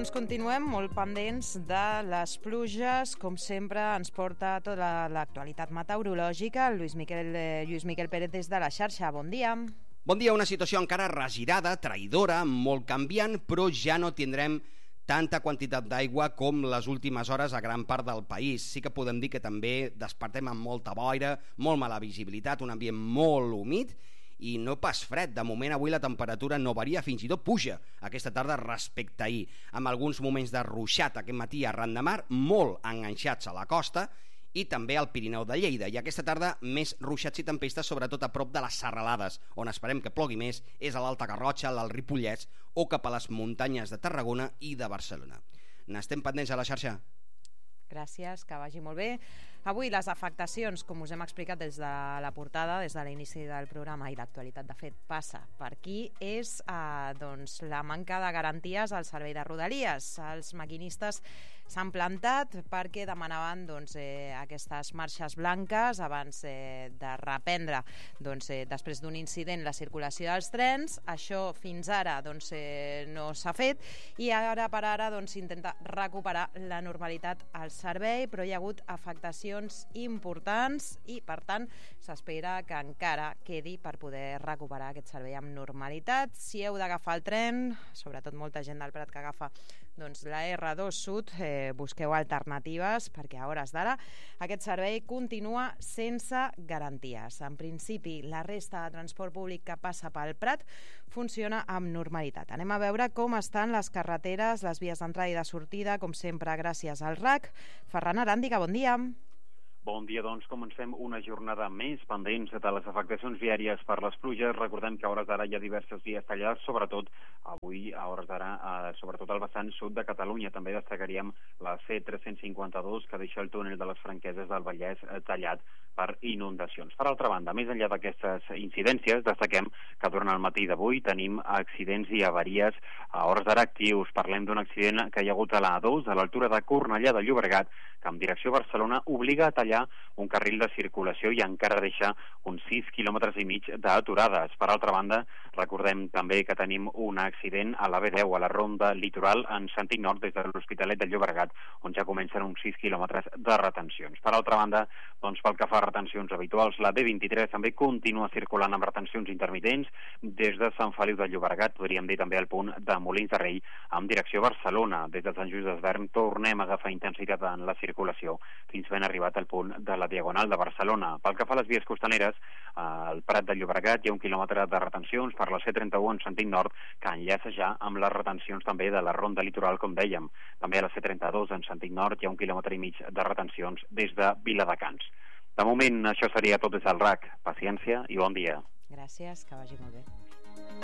Doncs continuem molt pendents de les pluges. Com sempre, ens porta tota l'actualitat meteorològica. Lluís Miquel Pérez des de la xarxa. Bon dia. Bon dia, una situació encara regirada, traïdora, molt canviant, però ja no tindrem tanta quantitat d'aigua com les últimes hores a gran part del país. Sí que podem dir que també despertem amb molta boira, molt mala visibilitat, un ambient molt humit i no pas fred. De moment avui la temperatura no varia, fins i tot puja aquesta tarda respecte a ahir, amb alguns moments de ruixat aquest matí arran de mar, molt enganxats a la costa i també al Pirineu de Lleida, i aquesta tarda més ruixats i tempestes sobretot a prop de les Serralades, on esperem que plogui més és a l'Alta Garrotxa, l'Alt Ripollès o cap a les muntanyes de Tarragona i de Barcelona. N'estem pendents a la xarxa? Gràcies, que vagi molt bé. Avui les afectacions, com us hem explicat des de la portada, des de l'inici del programa, i l'actualitat de fet passa per aquí, és doncs, la manca de garanties al servei de Rodalies. Els maquinistes s'han plantat perquè demanaven aquestes marxes blanques abans de reprendre després d'un incident la circulació dels trens. Això fins ara no s'ha fet i ara per ara intenta recuperar la normalitat al servei, però hi ha hagut afectacions importants i per tant s'espera que encara quedi per poder recuperar aquest servei amb normalitat. Si heu d'agafar el tren, sobretot molta gent del Prat que agafa la R2 Sud, busqueu alternatives perquè a hores d'ara aquest servei continua sense garanties. En principi, la resta de transport públic que passa pel Prat funciona amb normalitat. Anem a veure com estan les carreteres, les vies d'entrada i de sortida, com sempre gràcies al RAC. Ferran Aràndiga, bon dia. Bon dia, doncs comencem una jornada més pendents de les afectacions viàries per les pluges. Recordem que a hores d'ara hi ha diverses vies tallades, sobretot avui a hores d'ara, sobretot al vessant sud de Catalunya. També destacaríem la C352, que deixa el túnel de les Franqueses del Vallès tallat per inundacions. Per altra banda, més enllà d'aquestes incidències, destaquem que durant el matí d'avui tenim accidents i avaries a hores d'ara actius. Parlem d'un accident que hi ha hagut a l'A2, a l'altura de Cornellà de Llobregat, que en direcció a Barcelona obliga a tallar un carril de circulació i encara deixa uns 6,5 quilòmetres d'aturades. Per altra banda, recordem també que tenim un accident a la B10, a la ronda litoral en sentit nord des de l'Hospitalet de Llobregat, on ja comencen uns 6 quilòmetres de retencions. Per altra banda, pel que fa a retencions habituals, la B23 també continua circulant amb retencions intermitents des de Sant Feliu de Llobregat, podríem dir també al punt de Molins de Rei, en direcció a Barcelona. Des de Sant Just d'Esvern tornem a agafar intensitat en la circulació fins ben arribat al punt de la Diagonal de Barcelona. Pel que fa a les vies costaneres, al Prat de Llobregat hi ha 1 quilòmetre de retencions per la C31 en sentit nord, que enllaça ja amb les retencions també de la ronda litoral, com dèiem. També a la C32 en sentit nord hi ha 1,5 quilòmetres de retencions des de Viladecans. De moment, això seria tot des del RAC. Paciència i bon dia. Gràcies, que vagi molt bé.